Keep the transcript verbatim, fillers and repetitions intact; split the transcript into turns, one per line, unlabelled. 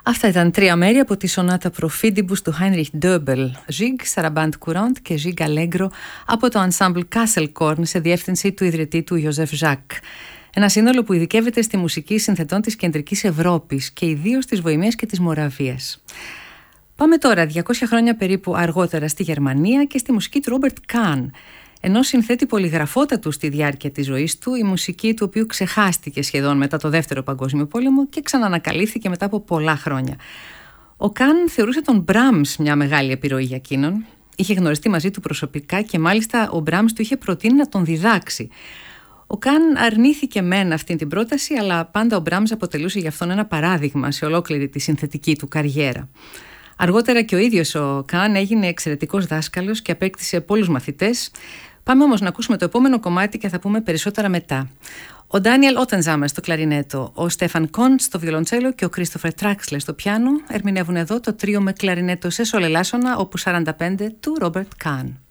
Αυτά ήταν τρία μέρη από τη σονάτα Profidibus του Heinrich Döbel, Gigue Sarabande Courante και Gigue Allegro από το ensemble Kasselkorn σε διεύθυνση του ιδρυτή του Joseph Jacques. Ένα σύνολο που ειδικεύεται στη μουσική συνθετών της Κεντρικής Ευρώπης και ιδίως της Βοημίας και της Μοραβίας. Πάμε τώρα διακόσια χρόνια περίπου αργότερα στη Γερμανία και στη μουσική του Robert Kahn. Ενώ συνθέτει πολυγραφότατου στη διάρκεια της ζωής του, η μουσική του οποίου ξεχάστηκε σχεδόν μετά το Δεύτερο Παγκόσμιο Πόλεμο και ξανανακαλύφθηκε μετά από πολλά χρόνια. Ο Kahn θεωρούσε τον Brahms μια μεγάλη επιρροή για εκείνον. Είχε γνωριστεί μαζί του προσωπικά και μάλιστα ο Brahms του είχε προτείνει να τον διδάξει. Ο Kahn αρνήθηκε μεν αυτή την πρόταση, αλλά πάντα ο Brahms αποτελούσε για αυτόν ένα παράδειγμα σε ολόκληρη τη συνθετική του καριέρα. Αργότερα και ο ίδιος ο Kahn έγινε εξαιρετικός δάσκαλος και απέκτησε πολλούς μαθητές. Πάμε όμως να ακούσουμε το επόμενο κομμάτι και θα πούμε περισσότερα μετά. Ο Ντάνιελ Ότενζάμερ στο κλαρινέτο, ο Στέφαν Κόντ στο βιολοντσέλο και ο Κρίστοφερ Τράξλερ στο πιάνο ερμηνεύουν εδώ το τρίο με κλαρινέτο σε σολελάσονα, όπου σαράντα πέντε του Ρόμπερτ Kahn.